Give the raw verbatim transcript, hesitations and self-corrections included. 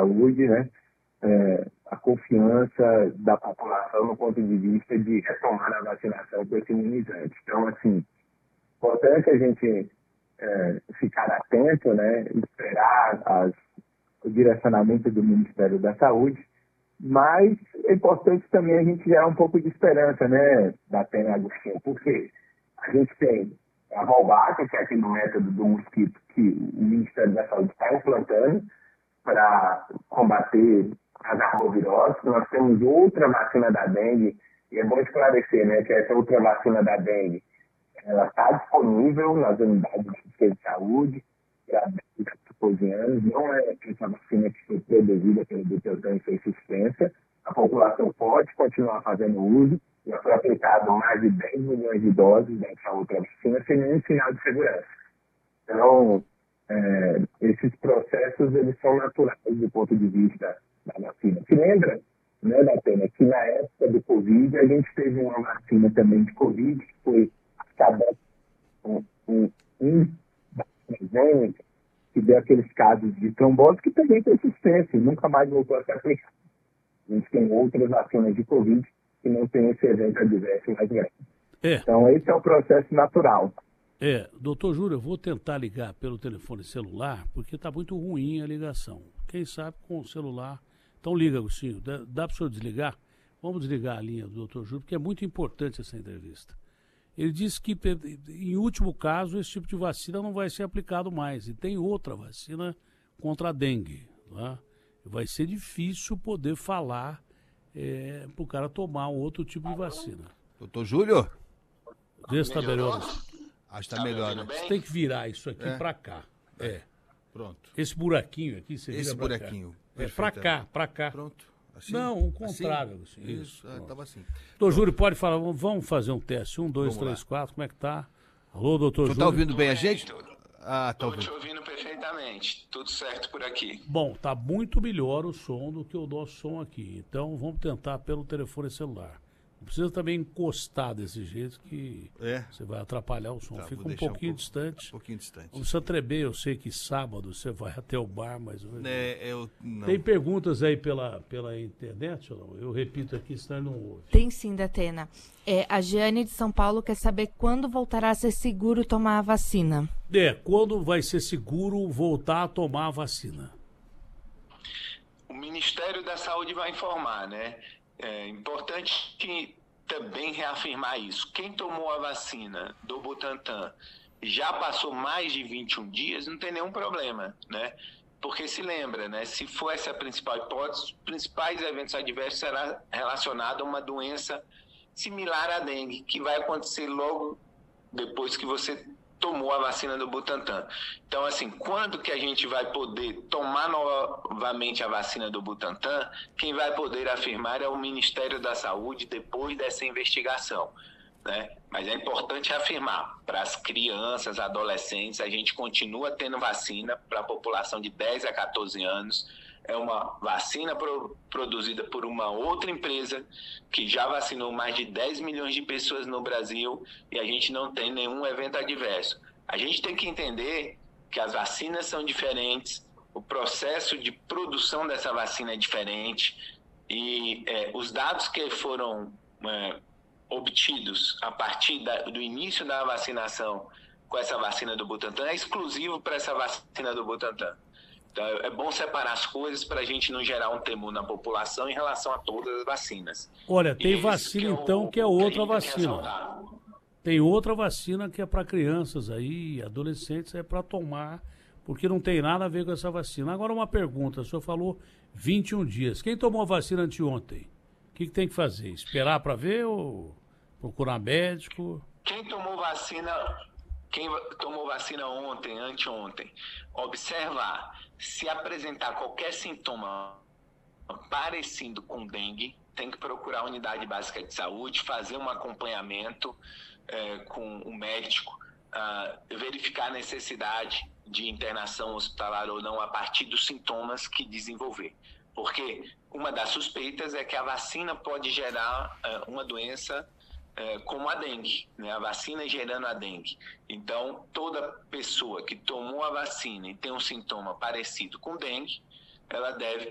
saúde, né, é, a confiança da população no ponto de vista de retomar a vacinação com esse imunizante. Então, assim, importante a gente é, ficar atento, né, esperar as, o direcionamento do Ministério da Saúde, mas é importante também a gente gerar um pouco de esperança, né, Datena Agostinho, porque a gente tem a Valvac, que é aquele método do mosquito que o Ministério da Saúde está implantando para combater as arboviroses. Nós temos outra vacina da dengue, e é bom esclarecer, né, que essa outra vacina da dengue, ela está disponível nas unidades de saúde para catorze anos, não é essa vacina que foi produzida pelo Butantan e foi suspensa. A população pode continuar fazendo uso, já foi aplicado mais de dez milhões de doses dessa outra vacina sem nenhum sinal de segurança. Então, é, esses processos, eles são naturais do ponto de vista da vacina. Se lembra, né, Datena, que na época do Covid, a gente teve uma vacina também de Covid, que foi acabada com um, um vacina que deu aqueles casos de trombose, que também tem suspense, nunca mais voltou a ser aplicado. A gente tem outras vacinas de Covid que não tem esse evento adverso mais grave. É. Então, esse é o processo natural. É, doutor Júlio, eu vou tentar ligar pelo telefone celular, porque está muito ruim a ligação. Quem sabe com o celular. Então liga, Agostinho, dá, dá para o senhor desligar? Vamos desligar a linha do doutor Júlio, porque é muito importante essa entrevista. Ele disse que, em último caso, esse tipo de vacina não vai ser aplicado mais. E tem outra vacina contra a dengue. Tá? Vai ser difícil poder falar é, para o cara tomar um outro tipo de vacina. Doutor Júlio? Vê se está melhor. Acho que está melhor, né? Você tem que virar isso aqui É. para cá. É. Pronto. Esse buraquinho aqui, você vira Esse pra buraquinho. cá. É para cá, para cá. Pronto. Assim? Não, o contrário. Assim? Assim, Isso, isso. ah, Pronto. tava assim. Doutor Júlio, pode falar, vamos fazer um teste. Um, dois, Vamos três, lá. quatro, como é que tá? Alô, doutor Tu Júlio? tá ouvindo bem a gente? Tudo. Ah, tá Tô ouvindo. te ouvindo perfeitamente. Tudo certo por aqui. Bom, tá muito melhor o som do que o nosso som aqui. Então vamos tentar pelo telefone celular. Não precisa também encostar desse jeito que É. você vai atrapalhar o som. Tá, Fica vou um deixar pouquinho pouco- distante. Um pouquinho distante. Não precisa tremer, eu sei que sábado você vai até o bar, mas... É, eu não. Tem perguntas aí pela, pela internet ou não? Eu repito aqui, senão ele não ouve. Tem sim, Datena. É, a Giane de São Paulo quer saber quando voltará a ser seguro tomar a vacina. É, quando vai ser seguro voltar a tomar a vacina? O Ministério da Saúde vai informar, né? É importante que também reafirmar isso. Quem tomou a vacina do Butantan já passou mais de vinte e um dias, não tem nenhum problema, né? Porque se lembra, né? Se for essa a principal hipótese, os principais eventos adversos serão relacionados a uma doença similar à dengue, que vai acontecer logo depois que você tomou a vacina do Butantan. Então, assim, quando que a gente vai poder tomar novamente a vacina do Butantan, quem vai poder afirmar é o Ministério da Saúde depois dessa investigação, né? Mas é importante afirmar, para as crianças, adolescentes, a gente continua tendo vacina para a população de dez a catorze anos. É uma vacina pro, produzida por uma outra empresa que já vacinou mais de dez milhões de pessoas no Brasil e a gente não tem nenhum evento adverso. A gente tem que entender que as vacinas são diferentes, o processo de produção dessa vacina é diferente e é, os dados que foram é, obtidos a partir da, do início da vacinação com essa vacina do Butantan é exclusivo para essa vacina do Butantan. Então, é bom separar as coisas para a gente não gerar um temor na população em relação a todas as vacinas. Olha, tem Esse vacina que é o- então que é que a outra gente tem que vacina. ressaltar. Tem outra vacina que é para crianças aí, adolescentes, é para tomar, porque não tem nada a ver com essa vacina. Agora uma pergunta, o senhor falou vinte e um dias. Quem tomou a vacina anteontem? O que, que tem que fazer? Esperar para ver ou procurar médico? Quem tomou vacina, quem tomou vacina ontem, anteontem, observar se apresentar qualquer sintoma parecido com dengue, tem que procurar a unidade básica de saúde, fazer um acompanhamento é, com o médico, uh, verificar a necessidade de internação hospitalar ou não a partir dos sintomas que desenvolver. Porque uma das suspeitas é que a vacina pode gerar uh, uma doença É, como a dengue, né? A vacina gerando a dengue. Então, toda pessoa que tomou a vacina e tem um sintoma parecido com dengue, ela deve